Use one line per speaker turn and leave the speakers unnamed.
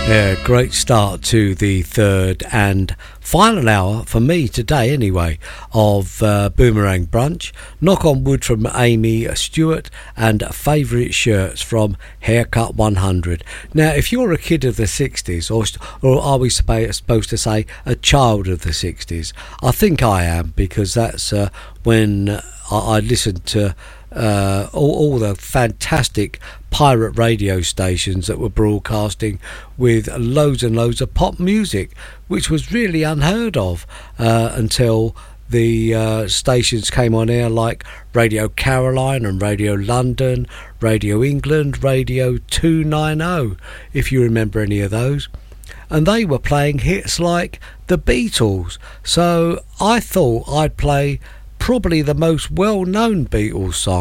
Yeah, great start to the third and final hour for me today anyway of Boomerang Brunch. Knock on Wood from Amy Stewart and Favourite Shirts from Haircut 100. Now if you're a kid of the 60s, or are we supposed to say a child of the 60s, I think I am, because that's when I listened to all the fantastic pirate radio stations that were broadcasting with loads and loads of pop music, which was really unheard of until the stations came on air like Radio Caroline and Radio London, Radio England, Radio 290, if you remember any of those. And they were playing hits like the Beatles. So I thought I'd play probably the most well-known Beatles song